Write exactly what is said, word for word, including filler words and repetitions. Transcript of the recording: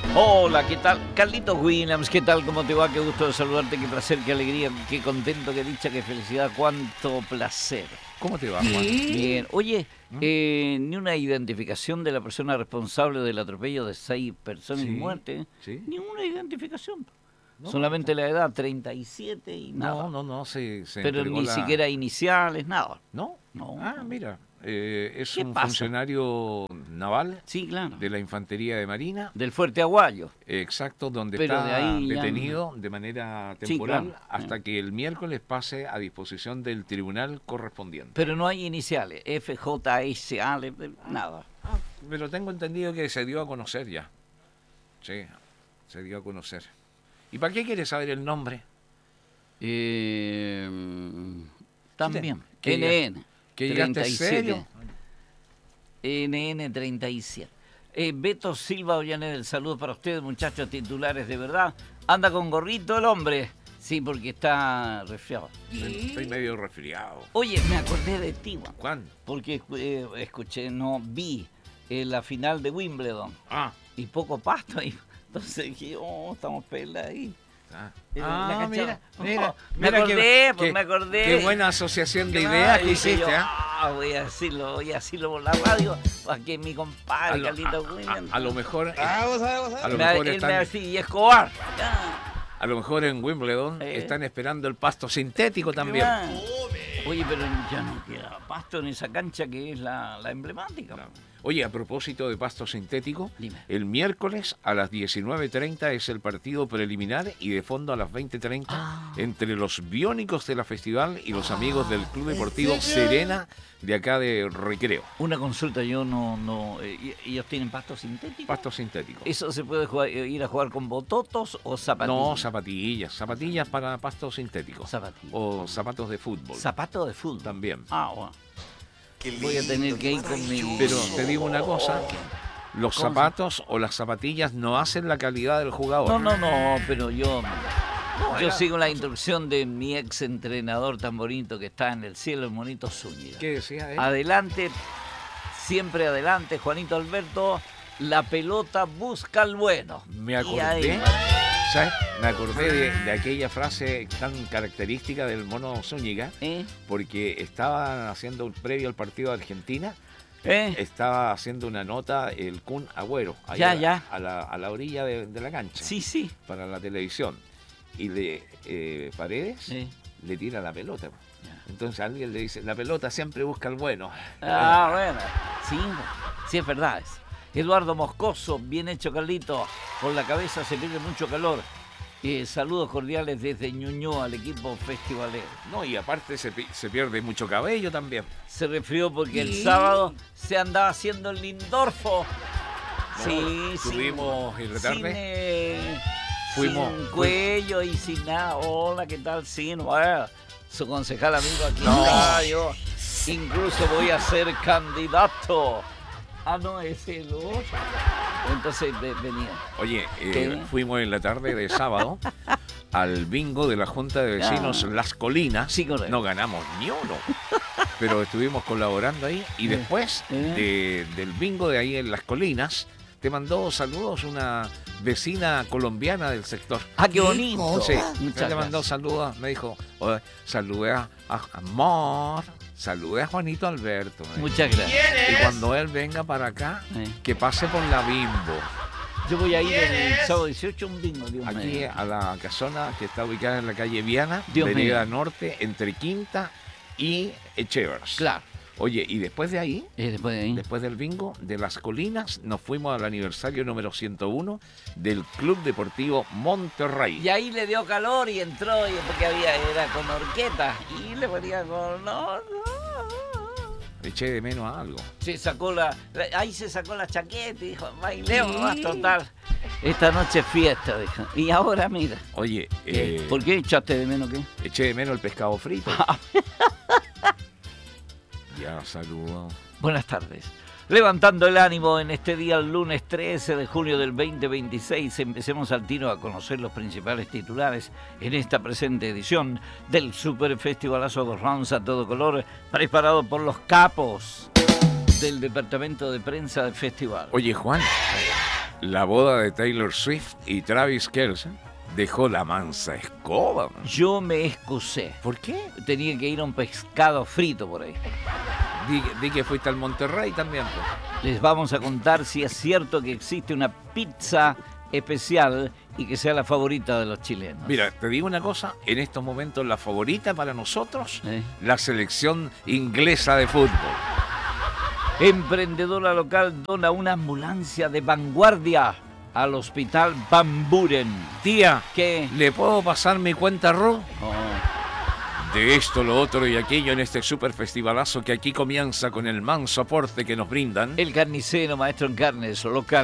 Hola, ¿qué tal? Carlitos Williams, ¿qué tal? ¿Cómo te va? Qué gusto de saludarte, qué placer, qué alegría, qué contento, qué dicha, qué felicidad, cuánto placer. ¿Cómo te va, Juan? Bien. Oye, eh, ni una identificación de la persona responsable del atropello de seis personas y Sí, muerte. sí. Ni una identificación. No, Solamente está- la edad, treinta y siete y nada. No, no, no, se, se Pero entregó ni la... siquiera iniciales, nada. ¿No? No. Ah, mira, eh, es ¿Qué un pasa? funcionario naval Sí, claro. de la Infantería de Marina, Del Fuerte Aguayo. exacto, donde Pero está de ahí ya detenido de manera Sí, temporal claro. hasta que el miércoles pase a disposición del tribunal correspondiente. Pero no hay iniciales. F, J, S, A, nada. Ah, pero tengo entendido que se dio a conocer ya. Sí, se dio a conocer. ¿Y para qué quieres saber el nombre? Eh, también. ¿Que N N. ¿Que llegaste serio? N N treinta y siete. Eh, Beto Silva Ollaneda, el saludo para ustedes, muchachos titulares de verdad. Anda con gorrito el hombre. Sí, porque está resfriado. Estoy medio resfriado. Oye, me acordé de ti, Juan, ¿Juan? porque eh, escuché, no, vi eh, la final de Wimbledon Ah, y poco pasto ahí. Entonces dije, oh, estamos pelados ahí. ah. Eh, Ah, la mira, cachada. mira, Oh, me mira acordé, qué- pues qué- me acordé. Qué buena asociación de Claro, ideas que dije hiciste, yo, ¿ah? ah, voy a decirlo, voy a decirlo por la radio, para que mi A compadre, lo, Carlitos a- Williams, a- a lo mejor, eh, Ah, vos sabés, vos a sabés. lo me va- mejor él me va a están, decir, y Escobar. Ya. a lo mejor en Wimbledon Eh. están esperando el pasto sintético también. Claro. Oye, pero ya no queda pasto en esa cancha que es la, la emblemática. No. Oye, a propósito de pasto sintético, Dime. el miércoles a las diecinueve treinta es el partido preliminar y de fondo a las veinte treinta Ah. entre los biónicos de la festival y los amigos del Club Deportivo Serena de acá de Recreo. Una consulta, yo no, no, eh, ¿ellos tienen pasto sintético? Pasto sintético. ¿Eso se puede jugar- eh, ir a jugar con bototos o zapatillas? No, zapatillas, zapatillas para pasto sintético. Zapatillas. O zapatos de fútbol. Zapato de fútbol. También. Ah, bueno. Voy a tener que ir con mi... Pero te digo una cosa, los ¿Cómo? zapatos o las zapatillas no hacen la calidad del jugador. No, no, no, pero yo... Yo era- sigo la instrucción de mi ex entrenador tan bonito que está en el cielo, el monito Zúñiga. ¿Qué decía él? Adelante, siempre adelante, Juanito Alberto. La pelota busca al bueno. Me Y acordé, ahí- ¿sabes? Me acordé de, de aquella frase tan característica del mono Zúñiga, ¿Eh? porque estaba haciendo un previo al partido de Argentina, ¿Eh? estaba haciendo una nota el Kun Agüero, ahí Ya, a, la- ya. A, la, a la orilla de, de la cancha, Sí, sí. para la televisión. Y de eh, Paredes Sí. le tira la pelota. Ya. Entonces alguien le dice, la pelota siempre busca al bueno. Ah, bueno. Sí, sí es verdad. Es. Eduardo Moscoso, bien hecho Carlito. Con la cabeza se pierde mucho calor. Eh, saludos cordiales desde Ñuñoa al equipo festivalero. No, y aparte se, pi- se pierde mucho cabello también. Se resfrió porque el sábado se andaba haciendo el Lindorfo. No, Sí, sí. estuvimos en la tarde. Sin, eh, Fuimos- sin cuello y sin nada. Hola, ¿qué tal? Sí, no, ah, su concejal amigo aquí No. en la radio. Incluso voy a ser candidato. Ah, no, es el otro. Entonces ve- venía. Oye, eh, ¿Qué? fuimos en la tarde de sábado al bingo de la Junta de Vecinos Ah. Las Colinas. Sí, correcto. No ganamos ni uno, pero estuvimos colaborando ahí. Y después Eh. de- del bingo de ahí en Las Colinas, te mandó saludos una vecina colombiana del sector. Ah, qué bonito. Sí, Muchas te mandó gracias. saludos, me dijo, "Oye, saludé a, a Amor, saludé a Juanito Alberto. me dijo. Muchas gracias. Y cuando él venga para acá, Eh. que pase por la Bimbo. Yo voy a ir el sábado dieciocho a un bingo, Dios Aquí mío. a la casona que está ubicada en la calle Viana, Dios Vereda mío. Norte, entre Quinta y Echevers. Claro. Oye, y después de ahí, Y después de ahí. después del bingo de Las Colinas, nos fuimos al aniversario número ciento uno del Club Deportivo Monterrey. Y ahí le dio calor y entró, y porque había, era con horqueta. Y le ponía con. No, no. Eché de menos algo. Se sacó la, la- ahí se sacó la chaqueta y dijo, bailemos más total. Esta noche es fiesta, dijo. Y ahora mira. Oye, ¿Qué? eh, ¿Por qué echaste de menos qué? eché de menos el pescado frito. Ya, saludo. Buenas tardes. Levantando el ánimo en este día, el lunes trece de junio del veinte veintiséis, empecemos al tiro a conocer los principales titulares en esta presente edición del Super Festivalazo dos Rounds a todo color, preparado por los capos del departamento de prensa del festival. Oye, Juan, La boda de Taylor Swift y Travis Kelce dejó la mansa escoba. Man. Yo me excusé. ¿Por qué? Tenía que ir a un pescado frito por ahí. Di, di que fuiste al Monterrey también. Pues. Les vamos a contar si es cierto que existe una pizza especial y que sea la favorita de los chilenos. Mira, te digo una cosa, en estos momentos la favorita para nosotros, ¿Eh? la selección inglesa de fútbol. Emprendedora local dona una ambulancia de vanguardia al hospital Van Buren. Tía, ¿Qué? ¿le puedo pasar mi cuenta R U? Oh. De esto, lo otro y aquello en este super festivalazo que aquí comienza con el manso aporte que nos brindan. El carnicero, maestro en carnes local.